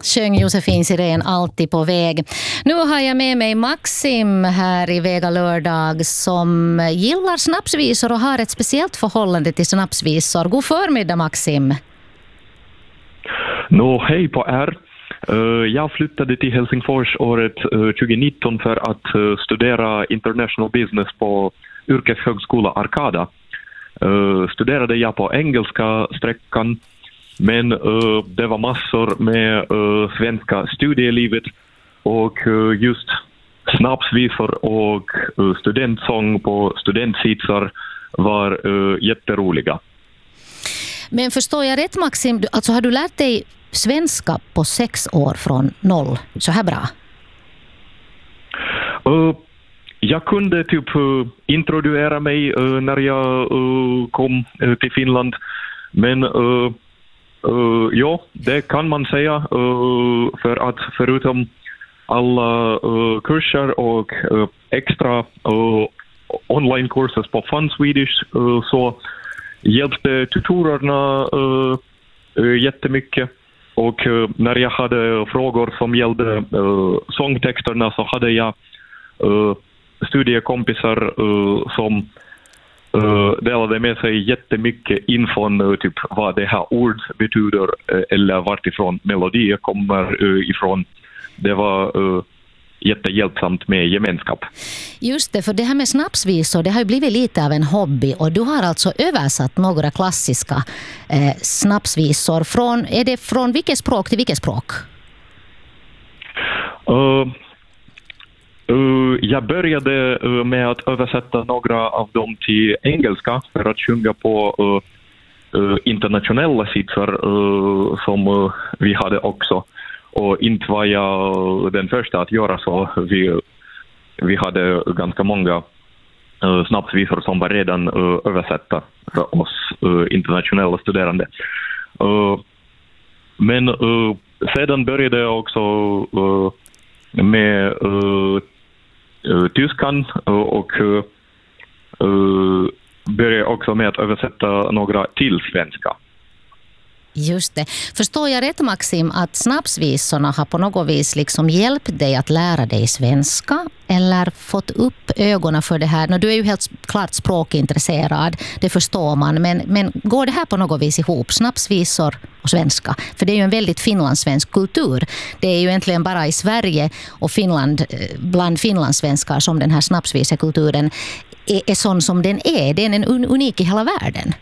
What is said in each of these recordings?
Sjöng Josefin Sirén alltid på väg. Nu har jag med mig Maxim här i Vega lördag som gillar snapsvisor och har ett speciellt förhållande till snapsvisor. God förmiddag Maxim. Hej på er. Jag flyttade till Helsingfors året 2019 för att studera international business på yrkeshögskola Arkada. Studerade jag på engelska sträckan, men det var massor med svenska studielivet och just snapsvisor och studentsång på studentsitsar var jätteroliga. Men förstår jag rätt Maxim, alltså har du lärt dig svenska på 6 år från 0 så här bra? Jag kunde typ introducera mig när jag kom till Finland, men ja, det kan man säga, för att förutom alla kurser och extra online-kurser på Fun Swedish så hjälpte tutorerna jättemycket. Och när jag hade frågor som gällde sångtexterna så hade jag studiekompisar som delade med sig jättemycket infon, typ vad det här ord betyder eller vartifrån melodier kommer ifrån. Det var jättehjälpsamt med gemenskap. Just det, för det här med snapsvisor, det har ju blivit lite av en hobby och du har alltså översatt några klassiska snapsvisor. Är det från vilket språk till vilket språk? Jag började med att översätta några av dem till engelska för att sjunga på internationella sitsar som vi hade också. Och inte var jag den första att göra så. Vi hade ganska många snapsvisor som var redan översatta för oss internationella studerande. Men sedan började jag också med tyskan och började också med att översätta några till svenska. Just det. Förstår jag rätt Maxim att snapsvisorna har på något vis liksom hjälpt dig att lära dig svenska eller fått upp ögonen för det här? Du är ju helt klart språkintresserad, det förstår man, men går det här på något vis ihop, snapsvisor och svenska? För det är ju en väldigt finlandssvensk kultur. Det är ju egentligen bara i Sverige och Finland, bland finlandssvenskar som den här snapsvisekulturen är sån som den är. Den är unik i hela världen.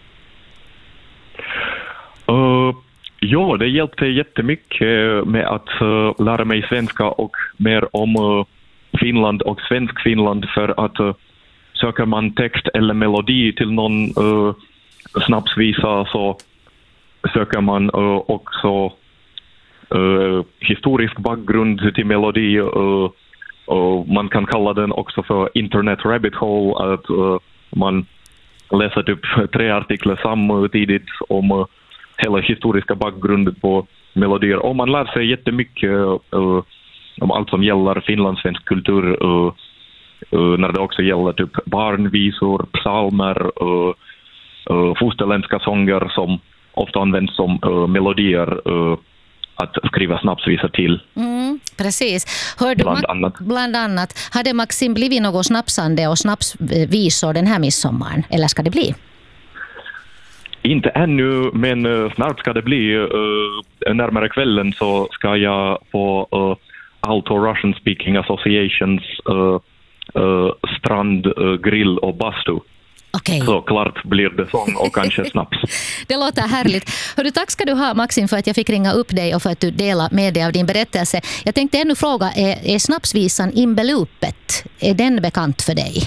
Ja, det hjälpte jättemycket med att lära mig svenska och mer om Finland och svensk Finland, för att söker man text eller melodi till någon snapsvisa så söker man också historisk bakgrund till melodi. Man kan kalla den också för internet rabbit hole, att man läser typ 3 artiklar samtidigt om hela historiska bakgrunden på melodier. Och man lär sig jättemycket om allt som gäller finlandssvensk kultur, när det också gäller typ barnvisor, psalmer, fosterländska sånger som ofta används som melodier att skriva snapsvisor till. Precis. Hör du, bland annat. Hade Maxim blivit något snapsande och snapsvisor den här midsommaren? Eller ska det bli? Inte ännu, men snart ska det bli. Närmare kvällen så ska jag på Alto Russian Speaking Associations strand, grill och bastu. Okay. Så klart blir det sång och kanske snaps. Det låter härligt. Hörru, tack ska du ha Maxim för att jag fick ringa upp dig och för att du delar med dig av din berättelse. Jag tänkte ännu fråga, är snapsvisan Imbelupet, är den bekant för dig?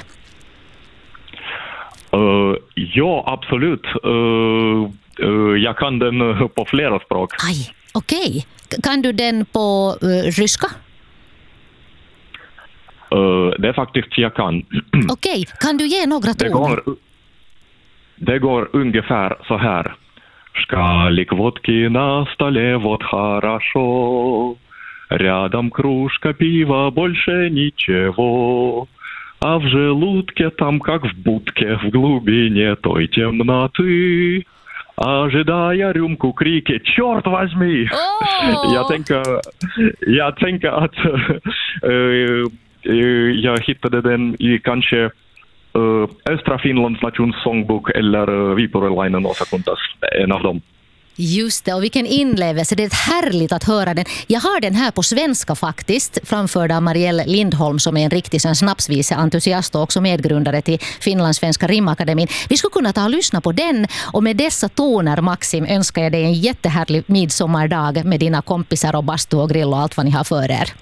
Ja, absolut. Jag kan den på flera språk. Aj, okej. Kan du den på ryska? Det är faktiskt jag kan. Okej, kan du ge några toner? Det går ungefär så här. Шкалик водки на столе, вот хорошо. Рядом кружка пива, больше ничего. А в желудке там, как в будке, в глубине той темноты, Ожидая рюмку крики «Черт возьми!» Jag tänker att jag hittade den i kanske Östra Finlands nationssångbok eller Viipurinlainen Osakuntas, en av dem. Just det, och vilken inlevelse. Det är härligt att höra den. Jag har den här på svenska faktiskt, framförd av Marielle Lindholm som är en riktig snapsvise-entusiast och också medgrundare till Finlandssvenska rimakademin. Vi skulle kunna ta och lyssna på den, och med dessa toner, Maxim, önskar jag dig en jättehärlig midsommardag med dina kompisar och bastu och grill och allt vad ni har för er.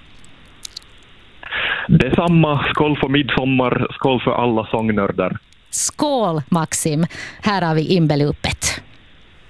Detsamma, skål för midsommar, skål för alla sångnördar. Skål, Maxim. Här har vi Imbelupet.